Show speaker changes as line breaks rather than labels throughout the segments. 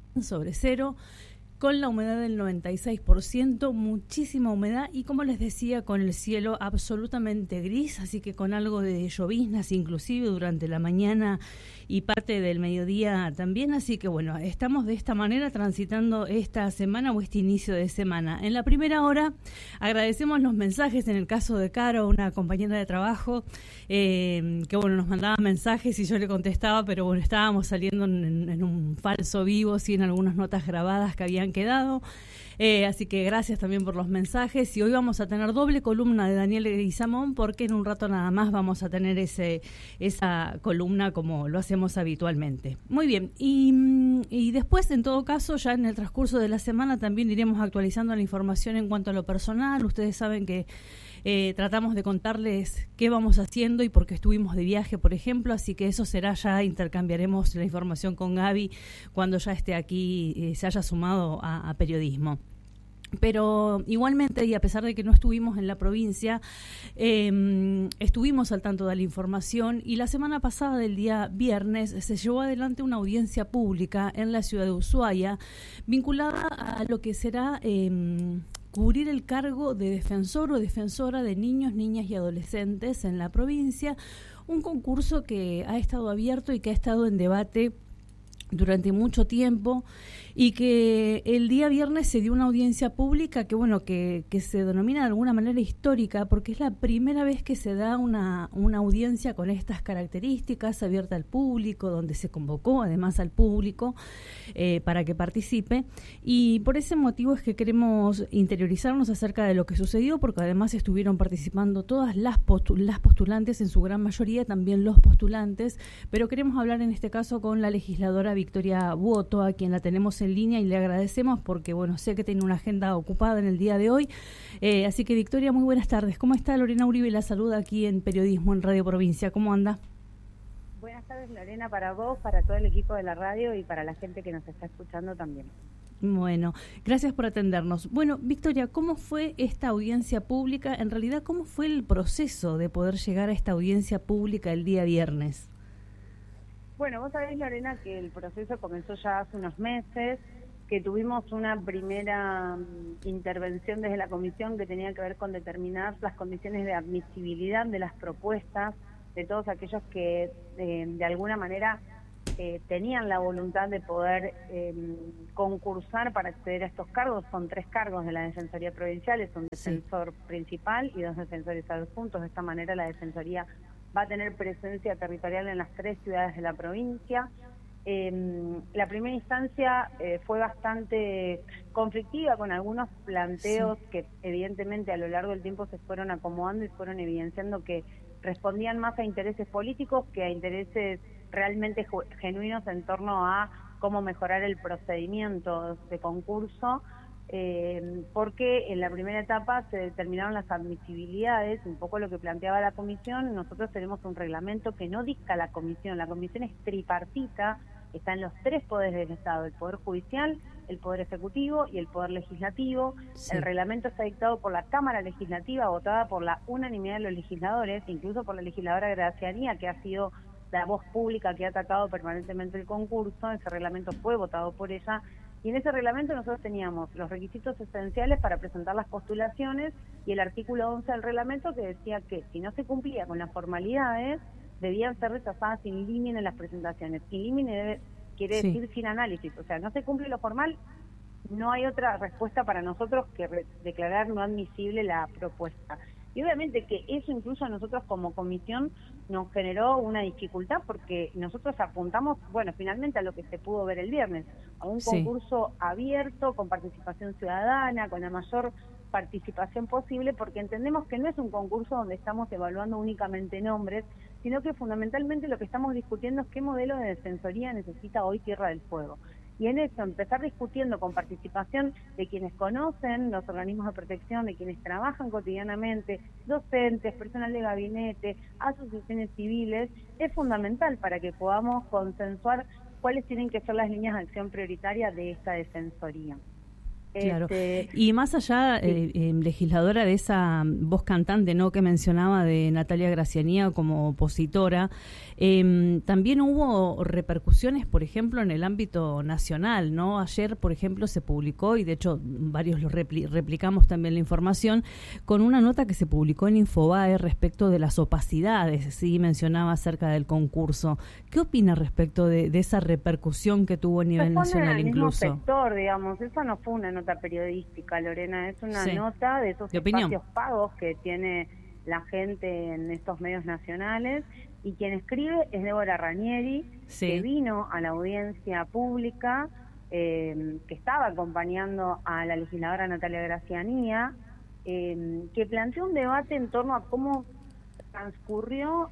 sobre cero, con la humedad del 96%, muchísima humedad y, como les decía, con el cielo absolutamente gris, así que con algo de lloviznas inclusive durante la mañana y parte del mediodía también, así que bueno, estamos de esta manera transitando esta semana o este inicio de semana. En la primera hora agradecemos los mensajes, en el caso de Caro, una compañera de trabajo, que bueno, nos mandaba mensajes y yo le contestaba, pero bueno, estábamos saliendo en un falso vivo, sí, en algunas notas grabadas que habían quedado. Así que gracias también por los mensajes, y hoy vamos a tener doble columna de Daniel Leguizamón, porque en un rato nada más vamos a tener esa columna como lo hacemos habitualmente. Muy bien, y después, en todo caso, ya en el transcurso de la semana también iremos actualizando la información en cuanto a lo personal. Ustedes saben que tratamos de contarles qué vamos haciendo y por qué estuvimos de viaje, por ejemplo, así que eso será, ya intercambiaremos la información con Gaby cuando ya esté aquí, se haya sumado a periodismo. Pero igualmente, y a pesar de que no estuvimos en la provincia, estuvimos al tanto de la información, y la semana pasada, del día viernes, se llevó adelante una audiencia pública en la ciudad de Ushuaia vinculada a lo que será cubrir el cargo de defensor o defensora de niños, niñas y adolescentes en la provincia, un concurso que ha estado abierto y que ha estado en debate durante mucho tiempo, y que el día viernes se dio una audiencia pública que bueno, que se denomina de alguna manera histórica, porque es la primera vez que se da una audiencia con estas características, abierta al público, donde se convocó además al público para que participe, y por ese motivo es que queremos interiorizarnos acerca de lo que sucedió, porque además estuvieron participando todas las postulantes, en su gran mayoría también los postulantes, pero queremos hablar en este caso con la legisladora Victoria Buoto, a quien la tenemos en línea y le agradecemos porque bueno, sé que tiene una agenda ocupada en el día de hoy, así que Victoria, muy buenas tardes. ¿Cómo está? Lorena Uribe la saluda aquí en Periodismo en Radio Provincia. ¿Cómo anda?
Buenas tardes, Lorena, para vos, para todo el equipo de la radio y para la gente que nos está escuchando también.
Bueno, gracias por atendernos. Bueno, Victoria, ¿cómo fue esta audiencia pública? En realidad, ¿cómo fue el proceso de poder llegar a esta audiencia pública el día viernes?
Bueno, vos sabés, Lorena, que el proceso comenzó ya hace unos meses, que tuvimos una primera intervención desde la comisión que tenía que ver con determinar las condiciones de admisibilidad de las propuestas de todos aquellos que de alguna manera tenían la voluntad de poder concursar para acceder a estos cargos. Son 3 cargos de la Defensoría Provincial, es un defensor principal y 2 defensores adjuntos. De esta manera la Defensoría va a tener presencia territorial en las 3 ciudades de la provincia. La primera instancia fue bastante conflictiva, con algunos planteos que evidentemente a lo largo del tiempo se fueron acomodando y fueron evidenciando que respondían más a intereses políticos que a intereses realmente genuinos en torno a cómo mejorar el procedimiento de concurso, porque en la primera etapa se determinaron las admisibilidades, un poco lo que planteaba la comisión. Nosotros tenemos un reglamento que no dicta la comisión es tripartita, está en los 3 poderes del Estado, el Poder Judicial, el Poder Ejecutivo y el Poder Legislativo. Sí. El reglamento está dictado por la Cámara Legislativa, votada por la unanimidad de los legisladores, incluso por la legisladora Gracianía, que ha sido la voz pública que ha atacado permanentemente el concurso. Ese reglamento fue votado por ella, y en ese reglamento nosotros teníamos los requisitos esenciales para presentar las postulaciones y el artículo 11 del reglamento, que decía que si no se cumplía con las formalidades debían ser rechazadas sin límite las presentaciones. Sin límite quiere decir sin análisis, o sea, no se cumple lo formal, no hay otra respuesta para nosotros que declarar no admisible la propuesta. Y obviamente que eso incluso a nosotros como comisión nos generó una dificultad, porque nosotros apuntamos, bueno, finalmente a lo que se pudo ver el viernes, a un concurso abierto, con participación ciudadana, con la mayor participación posible, porque entendemos que no es un concurso donde estamos evaluando únicamente nombres, sino que fundamentalmente lo que estamos discutiendo es qué modelo de defensoría necesita hoy Tierra del Fuego. Y en eso, empezar discutiendo con participación de quienes conocen los organismos de protección, de quienes trabajan cotidianamente, docentes, personal de gabinete, asociaciones civiles, es fundamental para que podamos consensuar cuáles tienen que ser las líneas de acción prioritaria de esta defensoría.
Claro. Y más allá, legisladora, de esa voz cantante, ¿no?, que mencionaba de Natalia Gracianía como opositora, también hubo repercusiones, por ejemplo, en el ámbito nacional, ¿no? Ayer, por ejemplo, se publicó, y de hecho varios lo replicamos también la información, con una nota que se publicó en Infobae respecto de las opacidades, sí, mencionaba acerca del concurso. ¿Qué opina respecto de esa repercusión que tuvo a nivel nacional incluso?
Mismo sector, digamos, esa no fue una nota periodística, Lorena, es una nota de esos espacios pagos que tiene la gente en estos medios nacionales, y quien escribe es Débora Ranieri, que vino a la audiencia pública, que estaba acompañando a la legisladora Natalia Gracianía, que planteó un debate en torno a cómo transcurrió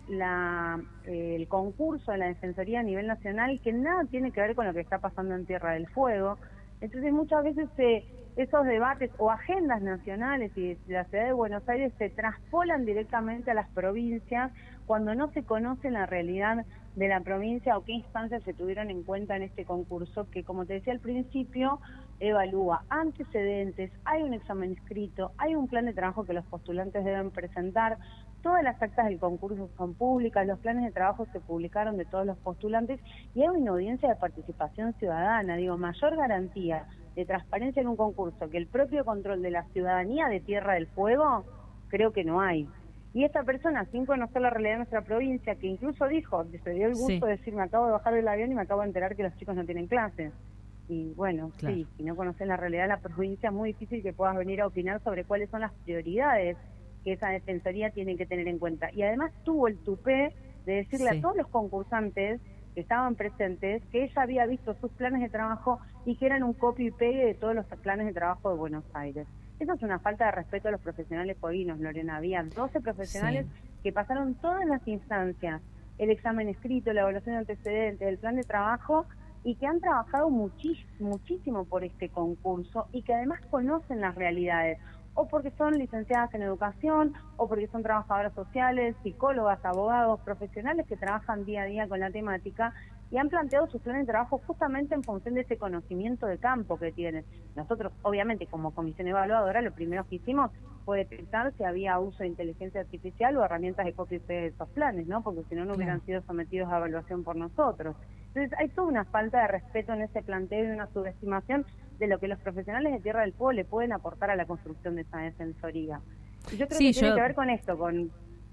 el concurso de la Defensoría a nivel nacional, que nada tiene que ver con lo que está pasando en Tierra del Fuego. Entonces muchas veces esos debates o agendas nacionales y de la ciudad de Buenos Aires se traspolan directamente a las provincias cuando no se conoce la realidad de la provincia o qué instancias se tuvieron en cuenta en este concurso, que, como te decía al principio, evalúa antecedentes, hay un examen escrito, hay un plan de trabajo que los postulantes deben presentar, todas las actas del concurso son públicas, los planes de trabajo se publicaron de todos los postulantes, y hay una audiencia de participación ciudadana. Digo, mayor garantía de transparencia en un concurso que el propio control de la ciudadanía de Tierra del Fuego, creo que no hay. Y esta persona, sin conocer la realidad de nuestra provincia, que incluso dijo, se dio el gusto de decir, me acabo de bajar del avión y me acabo de enterar que los chicos no tienen clases. Y bueno, sí, si no conoces la realidad de la provincia, es muy difícil que puedas venir a opinar sobre cuáles son las prioridades que esa defensoría tiene que tener en cuenta. Y además tuvo el tupé de decirle a todos los concursantes que estaban presentes que ella había visto sus planes de trabajo y que eran un copy y pegue de todos los planes de trabajo de Buenos Aires. Eso es una falta de respeto a los profesionales fueguinos, Lorena. Había 12 profesionales que pasaron todas las instancias, el examen escrito, la evaluación de antecedentes, el plan de trabajo, y que han trabajado muchísimo por este concurso y que además conocen las realidades, o porque son licenciadas en educación, o porque son trabajadoras sociales, psicólogas, abogados, profesionales que trabajan día a día con la temática, y han planteado sus planes de trabajo justamente en función de ese conocimiento de campo que tienen. Nosotros, obviamente, como comisión evaluadora, lo primero que hicimos fue detectar si había uso de inteligencia artificial o herramientas de copia de esos planes, ¿no? Porque si no, no hubieran sido sometidos a evaluación por nosotros. Entonces, hay toda una falta de respeto en ese planteo y una subestimación de lo que los profesionales de Tierra del Fuego le pueden aportar a la construcción de esa defensoría. Y yo creo que tiene que ver con esto, con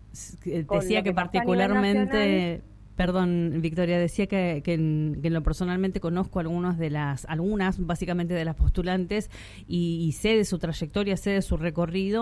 decía que particularmente... Perdón, Victoria, decía que en lo personalmente conozco algunas básicamente de las postulantes, y sé de su trayectoria, sé de su recorrido,